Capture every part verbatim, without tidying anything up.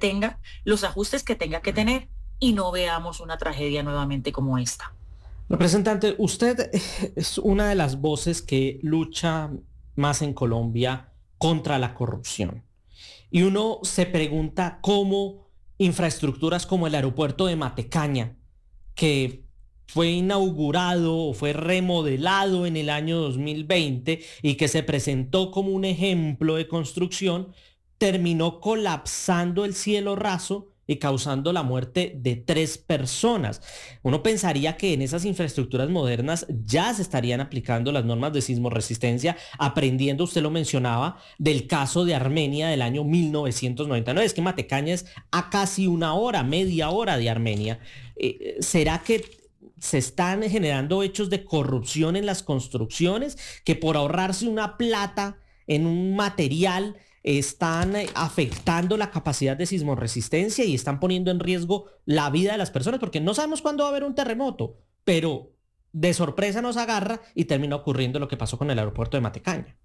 tenga los ajustes que tenga que tener y no veamos una tragedia nuevamente como esta. Representante, usted es una de las voces que lucha más en Colombia contra la corrupción. Y uno se pregunta cómo infraestructuras como el aeropuerto de Matecaña, que fue inaugurado o fue remodelado en el año dos mil veinte y que se presentó como un ejemplo de construcción, terminó colapsando el cielo raso y causando la muerte de tres personas. Uno pensaría que en esas infraestructuras modernas ya se estarían aplicando las normas de sismoresistencia, aprendiendo, usted lo mencionaba, del caso de Armenia del año mil novecientos noventa y nueve. Es que Matecaña es a casi una hora, media hora de Armenia. Eh, ¿Será que se están generando hechos de corrupción en las construcciones que por ahorrarse una plata en un material están eh, afectando la capacidad de sismoresistencia y están poniendo en riesgo la vida de las personas? Porque no sabemos cuándo va a haber un terremoto, pero de sorpresa nos agarra y termina ocurriendo lo que pasó con el aeropuerto de Matecaña.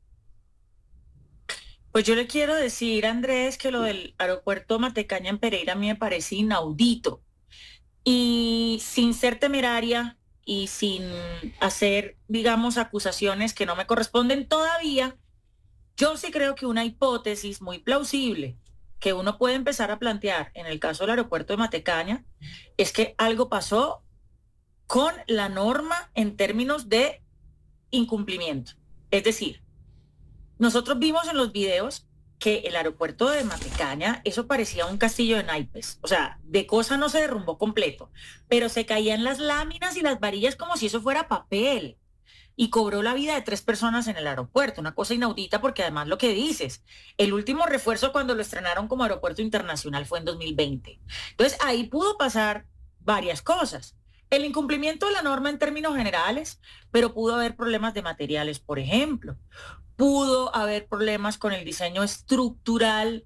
Pues yo le quiero decir, Andrés, que lo del aeropuerto Matecaña en Pereira a mí me parece inaudito. Y sin ser temeraria y sin hacer, digamos, acusaciones que no me corresponden todavía, yo sí creo que una hipótesis muy plausible que uno puede empezar a plantear en el caso del aeropuerto de Matecaña es que algo pasó con la norma en términos de incumplimiento. Es decir, nosotros vimos en los videos que el aeropuerto de Matecaña, eso parecía un castillo de naipes. O sea, de cosa no se derrumbó completo, pero se caían las láminas y las varillas como si eso fuera papel. Y cobró la vida de tres personas en el aeropuerto, una cosa inaudita porque además lo que dices, el último refuerzo cuando lo estrenaron como aeropuerto internacional fue en dos mil veinte. Entonces ahí pudo pasar varias cosas. El incumplimiento de la norma en términos generales, pero pudo haber problemas de materiales, por ejemplo. Pudo haber problemas con el diseño estructural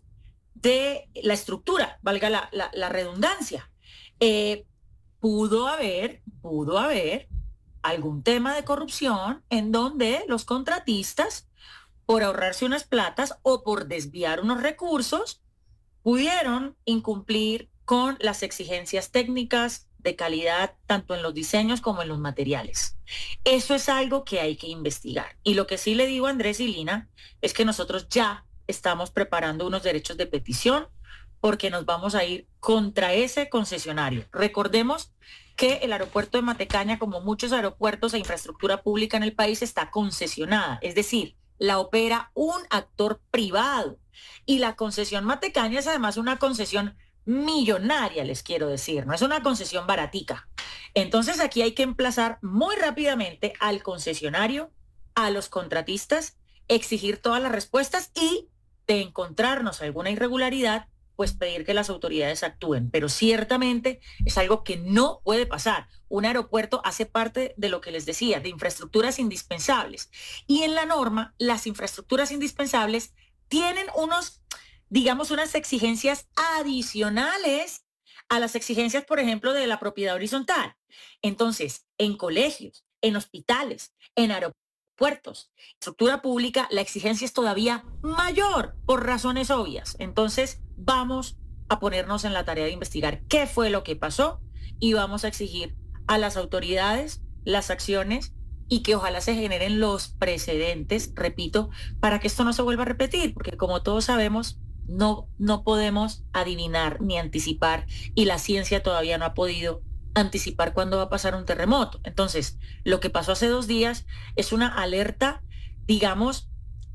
de la estructura, valga la, la, la redundancia. Eh, pudo haber, pudo haber algún tema de corrupción en donde los contratistas, por ahorrarse unas platas o por desviar unos recursos, pudieron incumplir con las exigencias técnicas de calidad, tanto en los diseños como en los materiales. Eso es algo que hay que investigar. Y lo que sí le digo a Andrés y Lina es que nosotros ya estamos preparando unos derechos de petición porque nos vamos a ir contra ese concesionario. Recordemos que el aeropuerto de Matecaña, como muchos aeropuertos e infraestructura pública en el país, está concesionada, es decir, la opera un actor privado. Y la concesión Matecaña es además una concesión millonaria, les quiero decir, no es una concesión baratica. Entonces aquí hay que emplazar muy rápidamente al concesionario, a los contratistas, exigir todas las respuestas y de encontrarnos alguna irregularidad, pues pedir que las autoridades actúen. Pero ciertamente es algo que no puede pasar. Un aeropuerto hace parte de lo que les decía, de infraestructuras indispensables. Y en la norma, las infraestructuras indispensables tienen unos, digamos, unas exigencias adicionales a las exigencias, por ejemplo, de la propiedad horizontal. Entonces, en colegios, en hospitales, en aeropuertos, estructura pública, la exigencia es todavía mayor por razones obvias. Entonces, vamos a ponernos en la tarea de investigar qué fue lo que pasó y vamos a exigir a las autoridades las acciones y que ojalá se generen los precedentes, repito, para que esto no se vuelva a repetir, porque como todos sabemos, no, no podemos adivinar ni anticipar y la ciencia todavía no ha podido anticipar cuándo va a pasar un terremoto. Entonces, lo que pasó hace dos días es una alerta, digamos,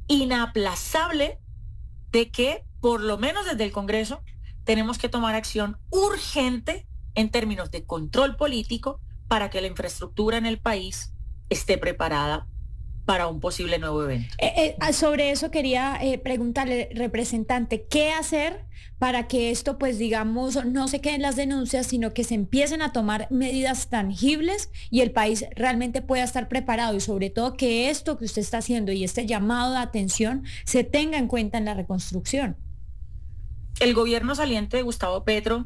inaplazable de que, por lo menos desde el Congreso, tenemos que tomar acción urgente en términos de control político para que la infraestructura en el país esté preparada para un posible nuevo evento. Eh, eh, sobre eso quería eh, preguntarle, representante, ¿qué hacer para que esto, pues digamos, no se queden las denuncias, sino que se empiecen a tomar medidas tangibles y el país realmente pueda estar preparado y sobre todo que esto que usted está haciendo y este llamado de atención se tenga en cuenta en la reconstrucción? El gobierno saliente de Gustavo Petro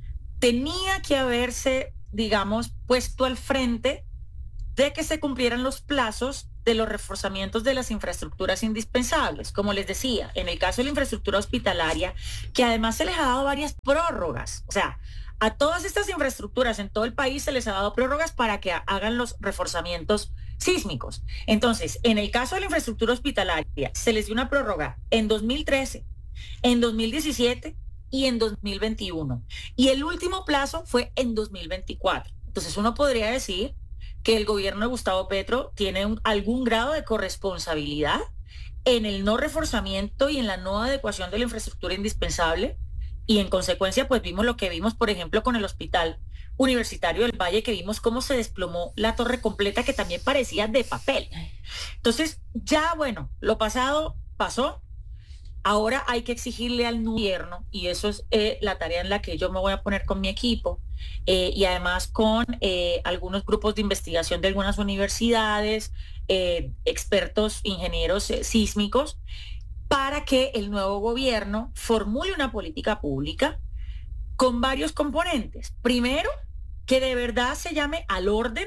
tenía que haberse, digamos, puesto al frente de que se cumplieran los plazos de los reforzamientos de las infraestructuras indispensables. Como les decía, en el caso de la infraestructura hospitalaria, que además se les ha dado varias prórrogas. O sea, a todas estas infraestructuras en todo el país se les ha dado prórrogas para que hagan los reforzamientos sísmicos. Entonces, en el caso de la infraestructura hospitalaria, se les dio una prórroga en dos mil trece, en dos mil diecisiete y en dos mil veintiuno. Y el último plazo fue en dos mil veinticuatro. Entonces, uno podría decir que el gobierno de Gustavo Petro tiene un, algún grado de corresponsabilidad en el no reforzamiento y en la no adecuación de la infraestructura indispensable, y en consecuencia pues vimos lo que vimos, por ejemplo, con el Hospital Universitario del Valle, que vimos cómo se desplomó la torre completa, que también parecía de papel. Entonces, ya bueno, lo pasado pasó. Ahora hay que exigirle al gobierno, y eso es eh, la tarea en la que yo me voy a poner con mi equipo, eh, y además con eh, algunos grupos de investigación de algunas universidades, eh, expertos, ingenieros eh, sísmicos, para que el nuevo gobierno formule una política pública con varios componentes. Primero, que de verdad se llame al orden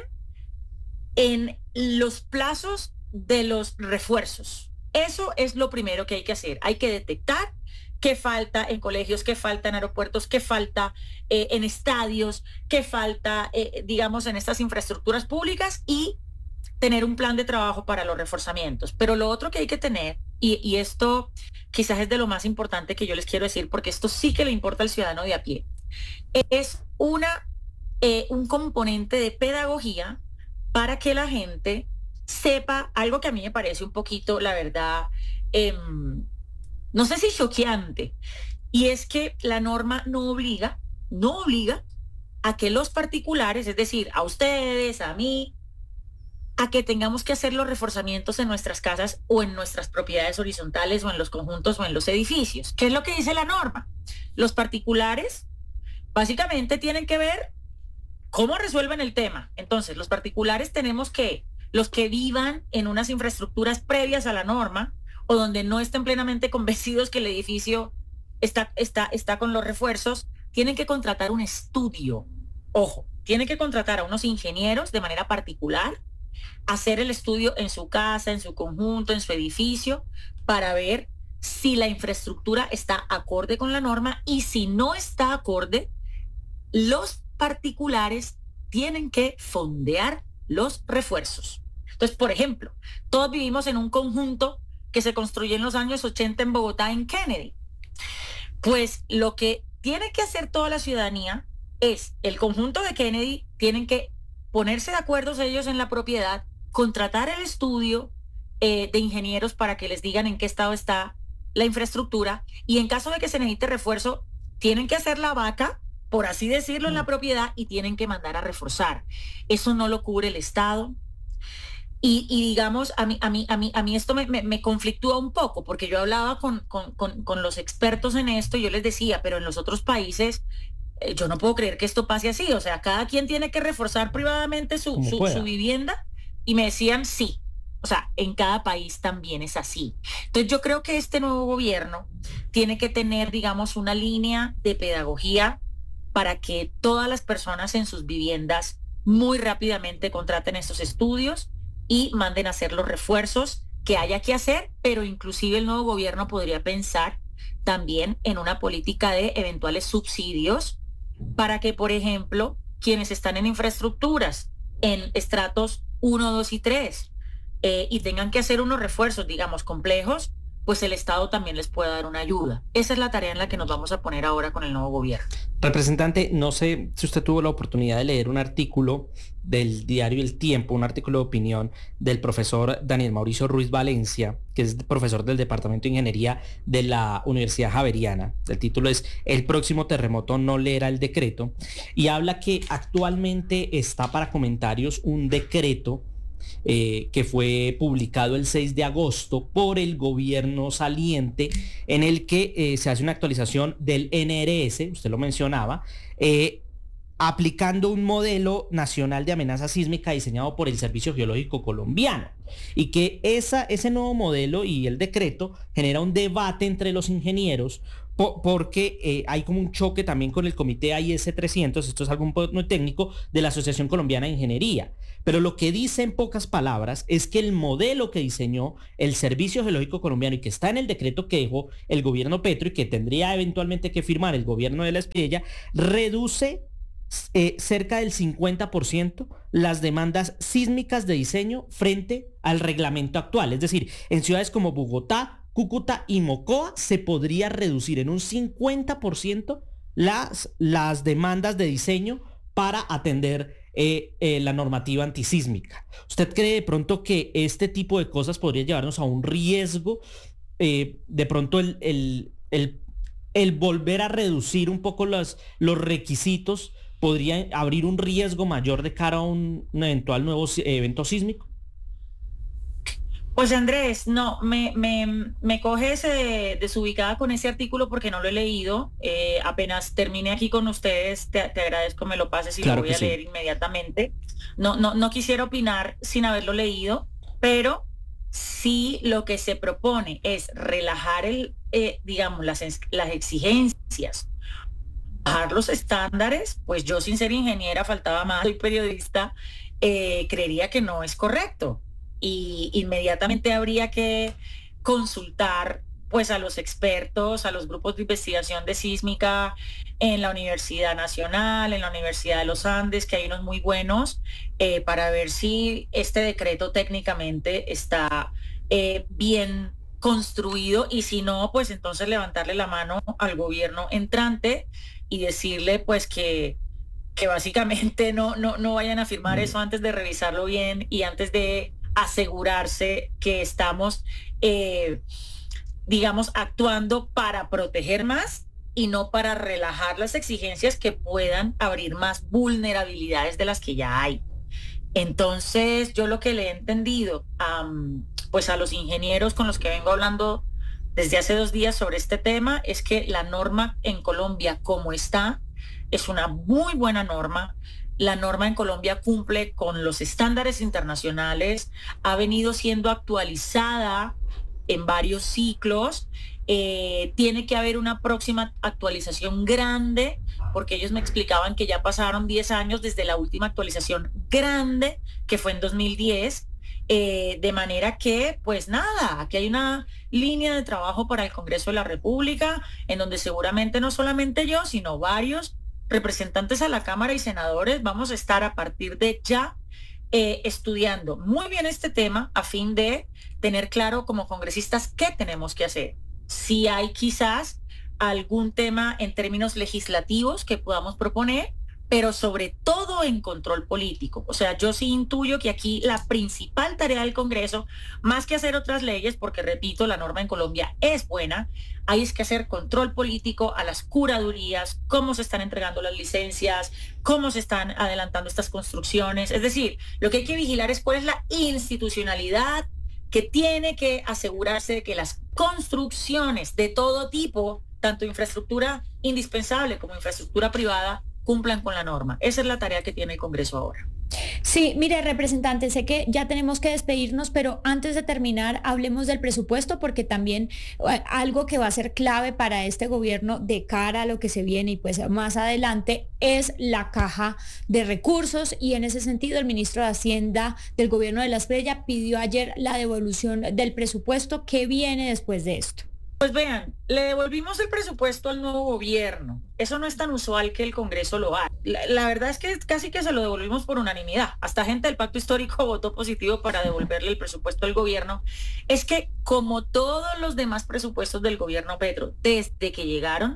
en los plazos de los refuerzos. Eso es lo primero que hay que hacer. Hay que detectar qué falta en colegios, qué falta en aeropuertos, qué falta eh, en estadios, qué falta, eh, digamos, en estas infraestructuras públicas, y tener un plan de trabajo para los reforzamientos. Pero lo otro que hay que tener, y, y esto quizás es de lo más importante que yo les quiero decir, porque esto sí que le importa al ciudadano de a pie, es una, eh, un componente de pedagogía para que la gente sepa algo que a mí me parece un poquito, la verdad, eh, no sé si choqueante, y es que la norma no obliga, no obliga a que los particulares, es decir, a ustedes, a mí, a que tengamos que hacer los reforzamientos en nuestras casas o en nuestras propiedades horizontales o en los conjuntos o en los edificios. ¿Qué es lo que dice la norma? Los particulares básicamente tienen que ver cómo resuelven el tema. Entonces, los particulares tenemos que, los que vivan en unas infraestructuras previas a la norma o donde no estén plenamente convencidos que el edificio está, está, está con los refuerzos, tienen que contratar un estudio. Ojo, tienen que contratar a unos ingenieros de manera particular, hacer el estudio en su casa, en su conjunto, en su edificio, para ver si la infraestructura está acorde con la norma, y si no está acorde, los particulares tienen que fondear los refuerzos. Entonces, por ejemplo, todos vivimos en un conjunto que se construyó en los años ochenta en Bogotá, en Kennedy. Pues lo que tiene que hacer toda la ciudadanía es, el conjunto de Kennedy tienen que ponerse de acuerdo ellos en la propiedad, contratar el estudio eh, de ingenieros para que les digan en qué estado está la infraestructura, y en caso de que se necesite refuerzo, tienen que hacer la vaca, por así decirlo, en la propiedad, y tienen que mandar a reforzar. Eso no lo cubre el Estado. Y, y digamos, a mí, a mí, a mí, a mí esto me, me, me conflictúa un poco, porque yo hablaba con, con, con, con los expertos en esto, y yo les decía, pero en los otros países eh, yo no puedo creer que esto pase así. O sea, cada quien tiene que reforzar privadamente su, su, su vivienda, y me decían sí. O sea, en cada país también es así. Entonces yo creo que este nuevo gobierno tiene que tener, digamos, una línea de pedagogía para que todas las personas en sus viviendas muy rápidamente contraten estos estudios y manden a hacer los refuerzos que haya que hacer, pero inclusive el nuevo gobierno podría pensar también en una política de eventuales subsidios para que, por ejemplo, quienes están en infraestructuras en estratos uno, dos y tres eh, y tengan que hacer unos refuerzos, digamos, complejos, pues el Estado también les puede dar una ayuda. Esa es la tarea en la que nos vamos a poner ahora con el nuevo gobierno. Representante, no sé si usted tuvo la oportunidad de leer un artículo del diario El Tiempo, un artículo de opinión del profesor Daniel Mauricio Ruiz Valencia, que es profesor del Departamento de Ingeniería de la Universidad Javeriana. El título es "El próximo terremoto no leerá el decreto", y habla que actualmente está para comentarios un decreto Eh, que fue publicado el seis de agosto por el gobierno saliente, en el que eh, se hace una actualización del N R S, usted lo mencionaba, eh, aplicando un modelo nacional de amenaza sísmica diseñado por el Servicio Geológico Colombiano, y que esa, ese nuevo modelo y el decreto genera un debate entre los ingenieros po porque eh, hay como un choque también con el comité A I S trescientos, esto es algo muy técnico, de la Asociación Colombiana de Ingeniería, Pero lo que dice en pocas palabras es que el modelo que diseñó el Servicio Geológico Colombiano y que está en el decreto que dejó el gobierno Petro y que tendría eventualmente que firmar el gobierno de la Espriella, reduce eh, cerca del cincuenta por ciento las demandas sísmicas de diseño frente al reglamento actual. Es decir, en ciudades como Bogotá, Cúcuta y Mocoa se podría reducir en un cincuenta por ciento las, las demandas de diseño para atender eh, eh, la normativa antisísmica. ¿Usted cree de pronto que este tipo de cosas podría llevarnos a un riesgo? Eh, de pronto el, el, el, el volver a reducir un poco los, los requisitos podría abrir un riesgo mayor de cara a un, un eventual nuevo evento sísmico. Pues Andrés, no, me, me, me coges eh, desubicada con ese artículo porque no lo he leído. Eh, apenas termine aquí con ustedes, te, te agradezco me lo pases y claro, lo voy a sí. leer inmediatamente. No, no, no quisiera opinar sin haberlo leído, pero sí lo que se propone es relajar el, eh, digamos, las, las exigencias, bajar los estándares. Pues yo, sin ser ingeniera, faltaba más, soy periodista, eh, creería que no es correcto. Y inmediatamente habría que consultar pues a los expertos, a los grupos de investigación de sísmica en la Universidad Nacional, en la Universidad de los Andes, que hay unos muy buenos, eh, para ver si este decreto técnicamente está eh, bien construido, y si no, pues entonces levantarle la mano al gobierno entrante y decirle pues que, que básicamente no, no, no vayan a firmar eso antes de revisarlo bien y antes de asegurarse que estamos, eh, digamos, actuando para proteger más y no para relajar las exigencias que puedan abrir más vulnerabilidades de las que ya hay. Entonces, yo lo que le he entendido um, pues a los ingenieros con los que vengo hablando desde hace dos días sobre este tema es que la norma en Colombia, como está, es una muy buena norma. La norma en Colombia cumple con los estándares internacionales, ha venido siendo actualizada en varios ciclos, eh, tiene que haber una próxima actualización grande, porque ellos me explicaban que ya pasaron diez años desde la última actualización grande, que fue en dos mil diez, eh, de manera que, pues nada, aquí hay una línea de trabajo para el Congreso de la República, en donde seguramente no solamente yo, sino varios representantes a la Cámara y senadores vamos a estar a partir de ya eh, estudiando muy bien este tema a fin de tener claro como congresistas qué tenemos que hacer. Si hay quizás algún tema en términos legislativos que podamos proponer, pero sobre todo en control político. O sea, yo sí intuyo que aquí la principal tarea del Congreso, más que hacer otras leyes, porque repito, la norma en Colombia es buena, hay es que hacer control político a las curadurías, cómo se están entregando las licencias, cómo se están adelantando estas construcciones. Es decir, lo que hay que vigilar es cuál es la institucionalidad que tiene que asegurarse de que las construcciones de todo tipo, tanto infraestructura indispensable como infraestructura privada, cumplan con la norma. Esa es la tarea que tiene el Congreso ahora. Sí, mire, representante, sé que ya tenemos que despedirnos, pero antes de terminar, hablemos del presupuesto, porque también algo que va a ser clave para este gobierno de cara a lo que se viene y pues más adelante es la caja de recursos, y en ese sentido el ministro de Hacienda del gobierno de la Espriella pidió ayer la devolución del presupuesto. ¿Qué viene después de esto? Pues vean, le devolvimos el presupuesto al nuevo gobierno. Eso no es tan usual que el Congreso lo haga. La, la verdad es que casi que se lo devolvimos por unanimidad. Hasta gente del Pacto Histórico votó positivo para devolverle el presupuesto al gobierno. Es que, como todos los demás presupuestos del gobierno Petro, desde que llegaron,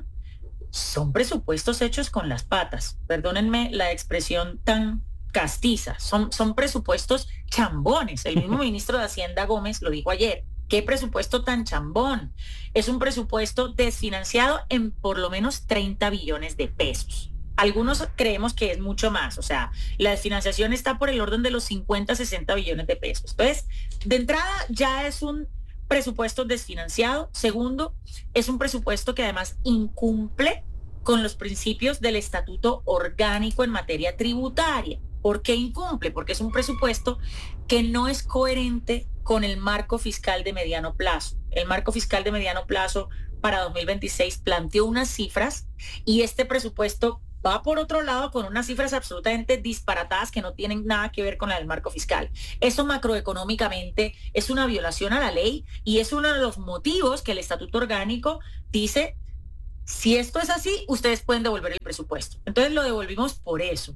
son presupuestos hechos con las patas. Perdónenme la expresión tan castiza. Son, son presupuestos chambones. El mismo ministro de Hacienda, Gómez, lo dijo ayer. ¿Qué presupuesto tan chambón? Es un presupuesto desfinanciado en por lo menos treinta billones de pesos. Algunos creemos que es mucho más, o sea, la desfinanciación está por el orden de los cincuenta, sesenta billones de pesos. Entonces, de entrada ya es un presupuesto desfinanciado. Segundo, es un presupuesto que además incumple con los principios del Estatuto Orgánico en materia tributaria. ¿Por qué incumple? Porque es un presupuesto que no es coherente con el marco fiscal de mediano plazo. El marco fiscal de mediano plazo para dos mil veintiséis planteó unas cifras y este presupuesto va por otro lado con unas cifras absolutamente disparatadas que no tienen nada que ver con la del marco fiscal. Eso macroeconómicamente es una violación a la ley y es uno de los motivos que el Estatuto Orgánico dice, si esto es así, ustedes pueden devolver el presupuesto. Entonces lo devolvimos por eso.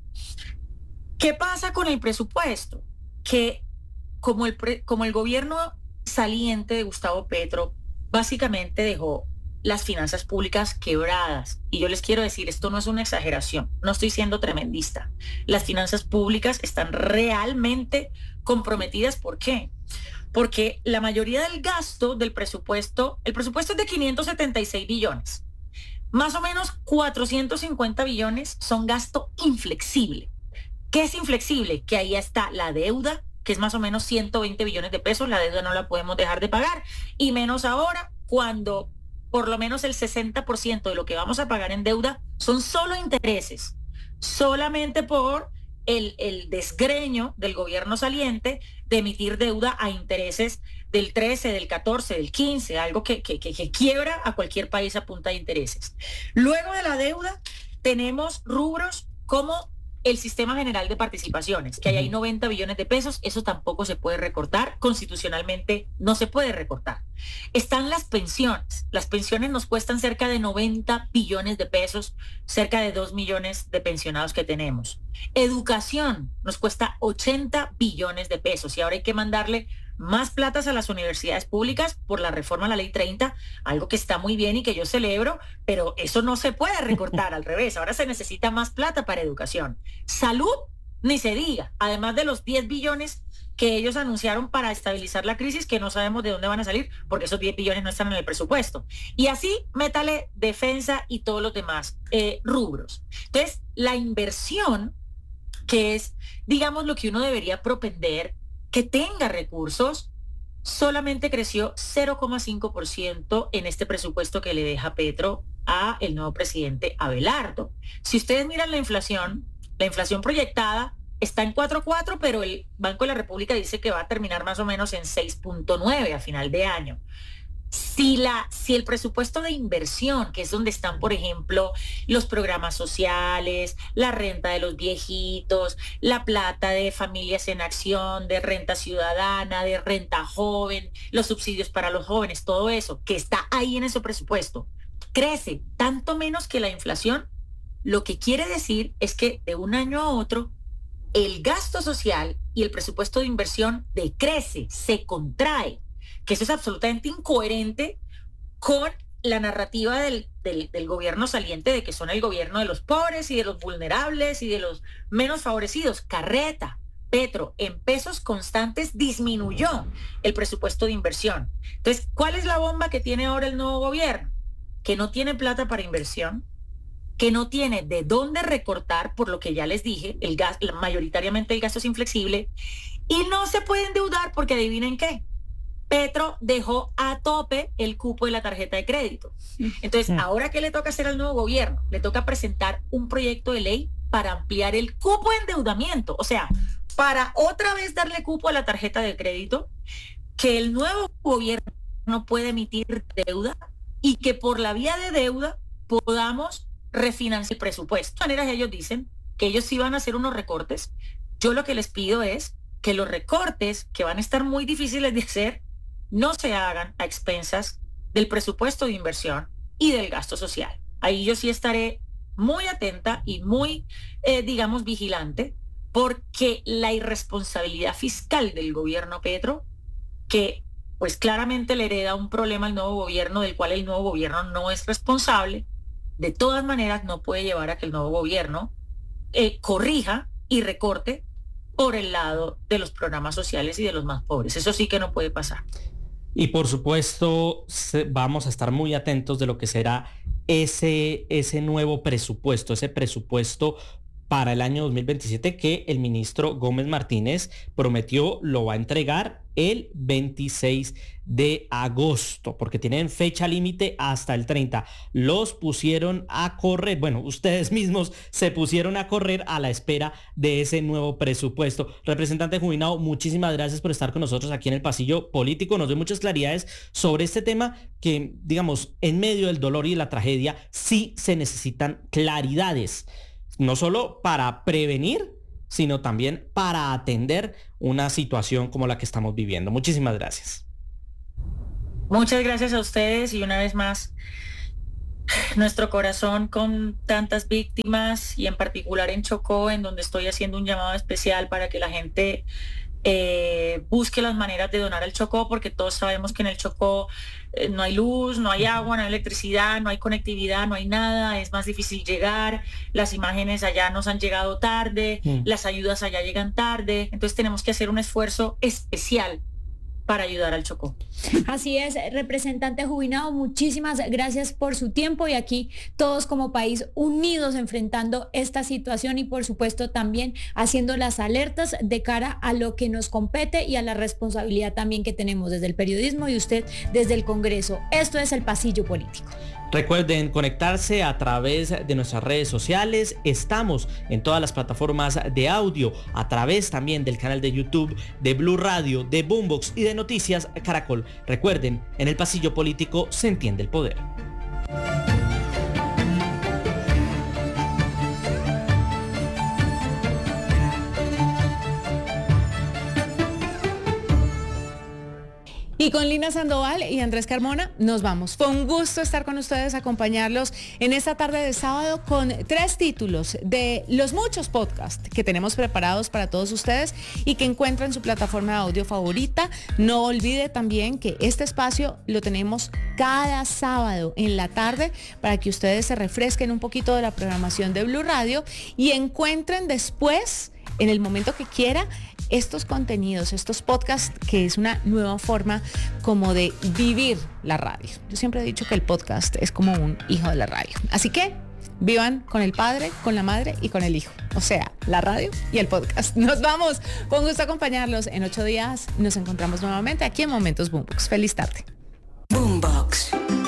¿Qué pasa con el presupuesto? Que como el, pre, como el gobierno saliente de Gustavo Petro básicamente dejó las finanzas públicas quebradas. Y yo les quiero decir, esto no es una exageración, no estoy siendo tremendista. Las finanzas públicas están realmente comprometidas. ¿Por qué? Porque la mayoría del gasto del presupuesto, el presupuesto es de quinientos setenta y seis billones. Más o menos cuatrocientos cincuenta billones son gasto inflexible. ¿Qué es inflexible? Que ahí está la deuda, que es más o menos ciento veinte billones de pesos, la deuda no la podemos dejar de pagar, y menos ahora cuando por lo menos el sesenta por ciento de lo que vamos a pagar en deuda son solo intereses, solamente por el, el desgreño del gobierno saliente de emitir deuda a intereses del trece, del catorce, del quince, algo que, que, que, que quiebra a cualquier país a punta de intereses. Luego de la deuda tenemos rubros como el Sistema General de Participaciones, que ahí hay noventa billones de pesos, eso tampoco se puede recortar, constitucionalmente no se puede recortar. Están las pensiones, las pensiones nos cuestan cerca de noventa billones de pesos, cerca de dos millones de pensionados que tenemos. Educación nos cuesta ochenta billones de pesos y ahora hay que mandarle más platas a las universidades públicas por la reforma a la ley treinta, algo que está muy bien y que yo celebro, pero eso no se puede recortar, al revés, ahora se necesita más plata para educación. Salud, ni se diga, además de los diez billones que ellos anunciaron para estabilizar la crisis, que no sabemos de dónde van a salir, porque esos diez billones no están en el presupuesto. Y así, métale defensa y todos los demás eh, rubros. Entonces, la inversión, que es, digamos, lo que uno debería propender, que tenga recursos, solamente creció cero coma cinco por ciento en este presupuesto que le deja Petro a el nuevo presidente Abelardo. Si ustedes miran la inflación, la inflación proyectada está en cuatro coma cuatro, pero el Banco de la República dice que va a terminar más o menos en seis punto nueve a final de año. Si, la, si el presupuesto de inversión, que es donde están, por ejemplo, los programas sociales, la renta de los viejitos, la plata de familias en acción, de renta ciudadana, de renta joven, los subsidios para los jóvenes, todo eso que está ahí en ese presupuesto, crece tanto menos que la inflación, lo que quiere decir es que de un año a otro, el gasto social y el presupuesto de inversión decrece, se contrae, que eso es absolutamente incoherente con la narrativa del, del, del gobierno saliente de que son el gobierno de los pobres y de los vulnerables y de los menos favorecidos. Carreta, Petro, en pesos constantes disminuyó el presupuesto de inversión. Entonces, ¿cuál es la bomba que tiene ahora el nuevo gobierno? Que no tiene plata para inversión, que no tiene de dónde recortar, por lo que ya les dije, el gas, mayoritariamente el gasto es inflexible, y no se puede endeudar porque adivinen qué. Petro dejó a tope el cupo de la tarjeta de crédito. Entonces, ¿ahora qué le toca hacer al nuevo gobierno? Le toca presentar un proyecto de ley para ampliar el cupo de endeudamiento. O sea, para otra vez darle cupo a la tarjeta de crédito, que el nuevo gobierno no puede emitir deuda y que por la vía de deuda podamos refinanciar el presupuesto. De todas maneras, ellos dicen que ellos sí van a hacer unos recortes. Yo lo que les pido es que los recortes, que van a estar muy difíciles de hacer, no se hagan a expensas del presupuesto de inversión y del gasto social. Ahí yo sí estaré muy atenta y muy, eh, digamos, vigilante, porque la irresponsabilidad fiscal del gobierno Petro, que pues claramente le hereda un problema al nuevo gobierno, del cual el nuevo gobierno no es responsable, de todas maneras no puede llevar a que el nuevo gobierno eh, corrija y recorte por el lado de los programas sociales y de los más pobres. Eso sí que no puede pasar. Y por supuesto, vamos a estar muy atentos de lo que será ese, ese nuevo presupuesto, ese presupuesto para el año dos mil veintisiete que el ministro Gómez Martínez prometió lo va a entregar el veintiséis de agosto, porque tienen fecha límite hasta el treinta. Los pusieron a correr, bueno, ustedes mismos se pusieron a correr a la espera de ese nuevo presupuesto. Representante Juvinado, muchísimas gracias por estar con nosotros aquí en el Pasillo Político. Nos dio muchas claridades sobre este tema que, digamos, en medio del dolor y de la tragedia, sí se necesitan claridades. no solo para prevenir, sino también para atender una situación como la que estamos viviendo. Muchísimas gracias. Muchas gracias a ustedes y una vez más, nuestro corazón con tantas víctimas y en particular en Chocó, en donde estoy haciendo un llamado especial para que la gente eh, busque las maneras de donar al Chocó, porque todos sabemos que en el Chocó eh, no hay luz, no hay agua, no hay electricidad, no hay conectividad, no hay nada, es más difícil llegar, las imágenes allá nos han llegado tarde, mm. las ayudas allá llegan tarde, entonces tenemos que hacer un esfuerzo especial para ayudar al Chocó. Así es, representante Jubinao, muchísimas gracias por su tiempo y aquí todos como país unidos enfrentando esta situación y por supuesto también haciendo las alertas de cara a lo que nos compete y a la responsabilidad también que tenemos desde el periodismo y usted desde el Congreso. Esto es El Pasillo Político. Recuerden conectarse a través de nuestras redes sociales. Estamos en todas las plataformas de audio, a través también del canal de YouTube de Blue Radio, de Boombox y de Noticias Caracol. Recuerden, en El Pasillo Político se entiende el poder. Y con Lina Sandoval y Andrés Carmona nos vamos. Fue un gusto estar con ustedes, acompañarlos en esta tarde de sábado con tres títulos de los muchos podcasts que tenemos preparados para todos ustedes y que encuentran en su plataforma de audio favorita. No olvide también que este espacio lo tenemos cada sábado en la tarde para que ustedes se refresquen un poquito de la programación de Blue Radio y encuentren después, en el momento que quiera, estos contenidos, estos podcasts, que es una nueva forma como de vivir la radio. Yo siempre he dicho que el podcast es como un hijo de la radio. Así que vivan con el padre, con la madre y con el hijo. O sea, la radio y el podcast. Nos vamos. Con gusto acompañarlos. En ocho días nos encontramos nuevamente aquí en Momentos Boombox. Feliz tarde. Boombox.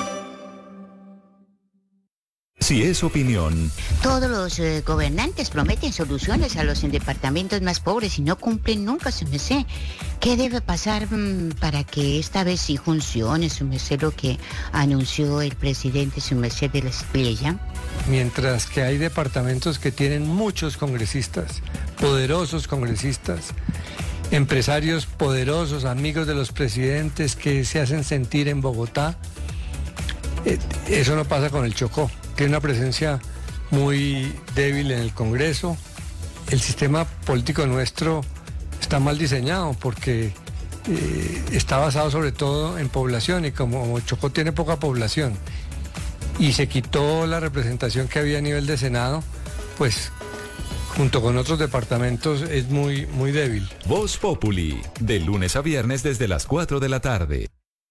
Si es opinión. Todos los eh, gobernantes prometen soluciones a los departamentos más pobres y no cumplen nunca, su merced. ¿Qué debe pasar mmm, para que esta vez sí funcione, su merced, lo que anunció el presidente, su merced, de la Espriella? Mientras que hay departamentos que tienen muchos congresistas, poderosos congresistas, empresarios poderosos, amigos de los presidentes que se hacen sentir en Bogotá, eh, eso no pasa con el Chocó. Tiene una presencia muy débil en el Congreso. El sistema político nuestro está mal diseñado porque eh, está basado sobre todo en población y como Chocó tiene poca población y se quitó la representación que había a nivel de Senado, pues junto con otros departamentos es muy, muy débil. Voz Populi, de lunes a viernes desde las cuatro de la tarde.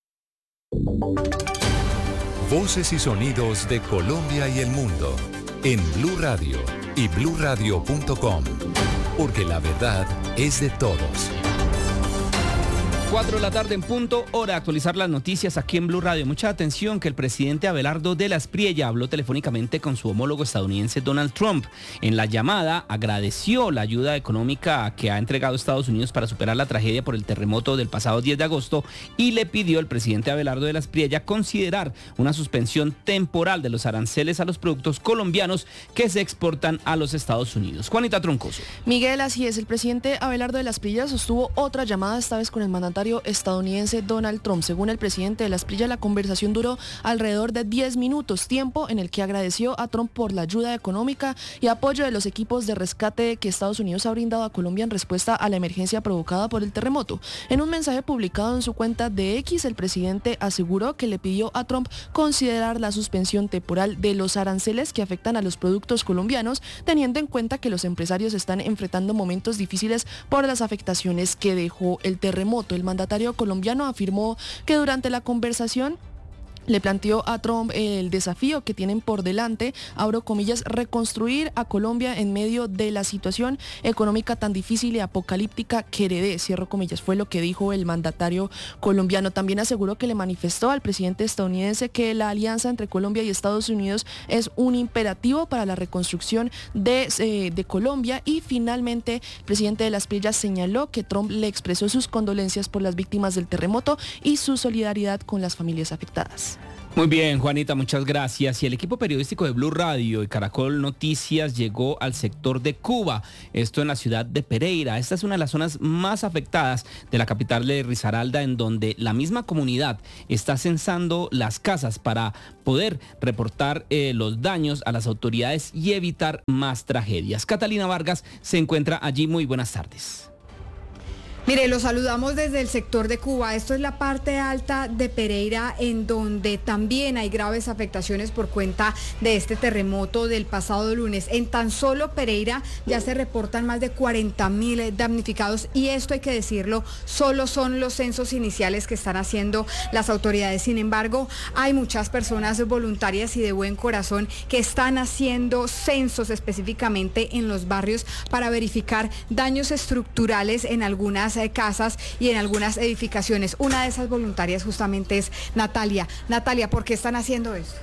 Voces y sonidos de Colombia y el mundo en Blue Radio y blue radio punto com, porque la verdad es de todos. cuatro de la tarde en punto, hora de actualizar las noticias aquí en Blue Radio. Mucha atención que el presidente Abelardo de la Espriella habló telefónicamente con su homólogo estadounidense Donald Trump. En la llamada agradeció la ayuda económica que ha entregado Estados Unidos para superar la tragedia por el terremoto del pasado diez de agosto y le pidió al presidente Abelardo de la Espriella considerar una suspensión temporal de los aranceles a los productos colombianos que se exportan a los Estados Unidos. Juanita Troncoso. Miguel, así es, el presidente Abelardo de la Espriella sostuvo otra llamada, esta vez con el mandatario estadounidense Donald Trump. Según el presidente de la Espriella, la conversación duró alrededor de diez minutos, tiempo en el que agradeció a Trump por la ayuda económica y apoyo de los equipos de rescate que Estados Unidos ha brindado a Colombia en respuesta a la emergencia provocada por el terremoto. En un mensaje publicado en su cuenta de X, el presidente aseguró que le pidió a Trump considerar la suspensión temporal de los aranceles que afectan a los productos colombianos, teniendo en cuenta que los empresarios están enfrentando momentos difíciles por las afectaciones que dejó el terremoto. El mandatario colombiano afirmó que durante la conversación le planteó a Trump el desafío que tienen por delante, abro comillas, reconstruir a Colombia en medio de la situación económica tan difícil y apocalíptica que heredé, cierro comillas, fue lo que dijo el mandatario colombiano. También aseguró que le manifestó al presidente estadounidense que la alianza entre Colombia y Estados Unidos es un imperativo para la reconstrucción de, eh, de Colombia. Y finalmente el presidente de la Espriella señaló que Trump le expresó sus condolencias por las víctimas del terremoto y su solidaridad con las familias afectadas. Muy bien, Juanita, muchas gracias. Y el equipo periodístico de Blue Radio y Caracol Noticias llegó al sector de Cuba, esto en la ciudad de Pereira. Esta es una de las zonas más afectadas de la capital de Risaralda, en donde la misma comunidad está censando las casas para poder reportar eh, los daños a las autoridades y evitar más tragedias. Catalina Vargas se encuentra allí. Muy buenas tardes. Mire, los saludamos desde el sector de Cuba. Esto es la parte alta de Pereira, en donde también hay graves afectaciones por cuenta de este terremoto del pasado lunes. En tan solo Pereira ya se reportan más de cuarenta mil damnificados, y esto hay que decirlo, solo son los censos iniciales que están haciendo las autoridades. Sin embargo, hay muchas personas voluntarias y de buen corazón que están haciendo censos específicamente en los barrios para verificar daños estructurales en algunas casas y en algunas edificaciones. Una de esas voluntarias justamente es Natalia. Natalia, ¿por qué están haciendo esto?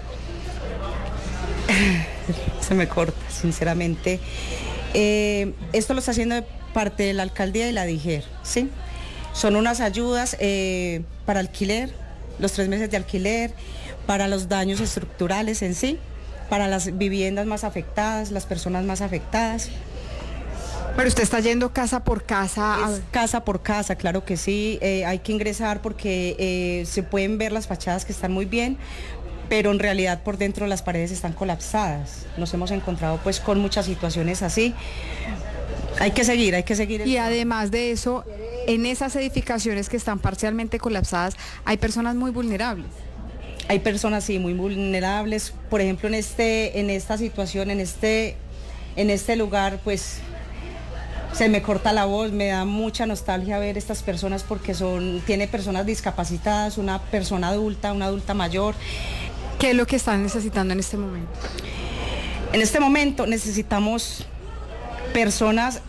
Se me corta, sinceramente. Eh, esto lo está haciendo de parte de la alcaldía y la DIGER, ¿sí? Son unas ayudas eh, para alquiler, los tres meses de alquiler, para los daños estructurales en sí, para las viviendas más afectadas, las personas más afectadas. Pero usted está yendo casa por casa. Es casa por casa, claro que sí. Eh, hay que ingresar porque eh, se pueden ver las fachadas que están muy bien, pero en realidad por dentro las paredes están colapsadas. Nos hemos encontrado pues con muchas situaciones así. Hay que seguir, hay que seguir. Y además de eso, en esas edificaciones que están parcialmente colapsadas, hay personas muy vulnerables. Hay personas sí muy vulnerables. Por ejemplo, en este, en esta situación, en este, en este lugar, pues se me corta la voz, me da mucha nostalgia ver estas personas porque son, tiene personas discapacitadas, una persona adulta, una adulta mayor. ¿Qué es lo que están necesitando en este momento? En este momento necesitamos personas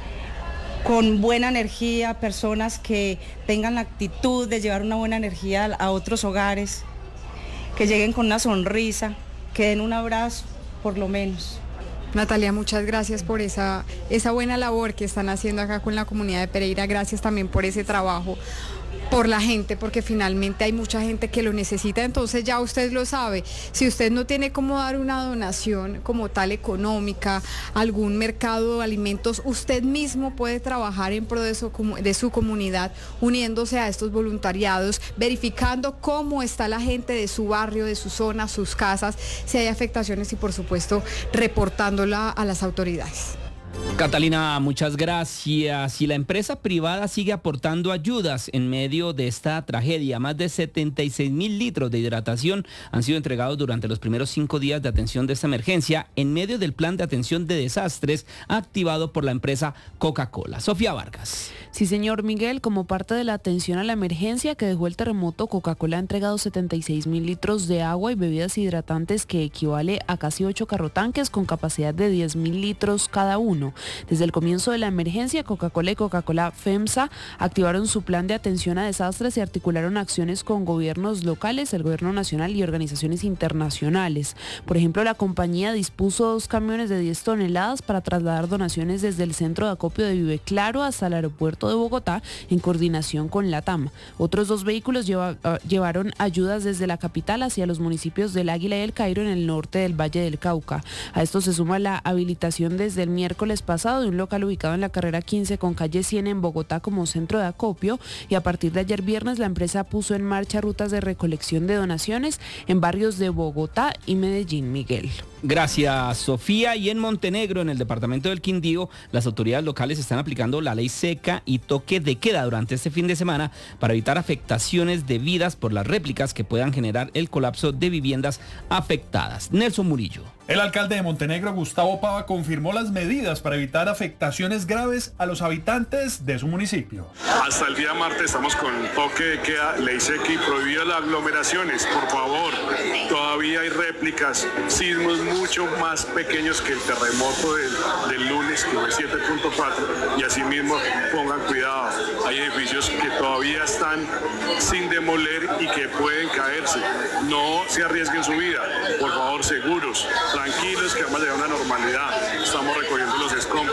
con buena energía, personas que tengan la actitud de llevar una buena energía a otros hogares, que lleguen con una sonrisa, que den un abrazo, por lo menos. Natalia, muchas gracias por esa, esa buena labor que están haciendo acá con la comunidad de Pereira. Gracias también por ese trabajo, por la gente, porque finalmente hay mucha gente que lo necesita. Entonces ya usted lo sabe, si usted no tiene cómo dar una donación como tal económica, algún mercado de alimentos, usted mismo puede trabajar en pro de su, de su comunidad, uniéndose a estos voluntariados, verificando cómo está la gente de su barrio, de su zona, sus casas, si hay afectaciones y por supuesto reportándola a las autoridades. Catalina, muchas gracias. Y la empresa privada sigue aportando ayudas en medio de esta tragedia. Más de setenta y seis mil litros de hidratación han sido entregados durante los primeros cinco días de atención de esta emergencia en medio del plan de atención de desastres activado por la empresa Coca-Cola. Sofía Vargas. Sí, señor Miguel, como parte de la atención a la emergencia que dejó el terremoto, Coca-Cola ha entregado setenta y seis mil litros de agua y bebidas hidratantes, que equivale a casi ocho carrotanques con capacidad de diez mil litros cada uno. Desde el comienzo de la emergencia, Coca-Cola y Coca-Cola FEMSA activaron su plan de atención a desastres y articularon acciones con gobiernos locales, el gobierno nacional y organizaciones internacionales. Por ejemplo, la compañía dispuso dos camiones de diez toneladas para trasladar donaciones desde el centro de acopio de Vive Claro hasta el aeropuerto de Bogotá en coordinación con LATAM. Otros dos vehículos lleva, uh, llevaron ayudas desde la capital hacia los municipios del Águila y el Cairo en el norte del Valle del Cauca. A esto se suma la habilitación desde el miércoles pasado de un local ubicado en la carrera quince con calle cien en Bogotá como centro de acopio, y a partir de ayer viernes la empresa puso en marcha rutas de recolección de donaciones en barrios de Bogotá y Medellín. Miguel. Gracias, Sofía. Y en Montenegro, en el departamento del Quindío, las autoridades locales están aplicando la ley seca y toque de queda durante este fin de semana para evitar afectaciones debidas por las réplicas que puedan generar el colapso de viviendas afectadas. Nelson Murillo. El alcalde de Montenegro, Gustavo Pava, confirmó las medidas para evitar afectaciones graves a los habitantes de su municipio. Hasta el día martes estamos con toque de queda, ley seca y prohibido las aglomeraciones. Por favor, todavía hay réplicas, sismos mucho más pequeños que el terremoto del, del lunes, que fue siete punto cuatro, y asimismo pongan cuidado. Hay edificios que todavía están sin demoler y que pueden caerse. No se arriesguen su vida, por favor, seguros. Tranquilos, que vamos a llegar a una normalidad. Estamos recogiendo los escombros, estamos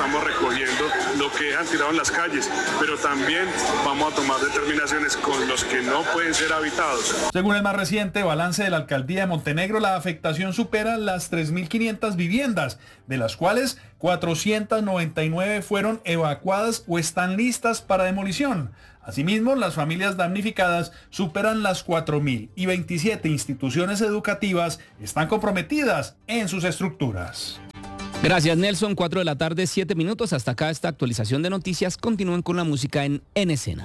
estamos recogiendo lo que dejan tirado en las calles, pero también vamos a tomar determinaciones con los que no pueden ser habitados. Según el más reciente balance de la alcaldía de Montenegro, la afectación supera las tres mil quinientas viviendas, de las cuales cuatrocientas noventa y nueve fueron evacuadas o están listas para demolición. Asimismo, las familias damnificadas superan las cuatro mil y veintisiete instituciones educativas están comprometidas en sus estructuras. Gracias, Nelson. cuatro de la tarde, siete minutos. Hasta acá esta actualización de noticias. Continúen con la música en En Escena.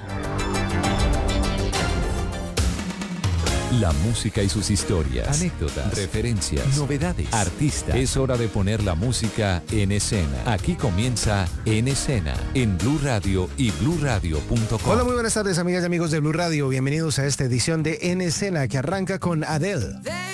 La música y sus historias, anécdotas, referencias, novedades, artistas. Es hora de poner la música en escena. Aquí comienza En Escena, en Blue Radio y blue radio punto com. Hola, muy buenas tardes, amigas y amigos de Blue Radio. Bienvenidos a esta edición de En Escena que arranca con Adele.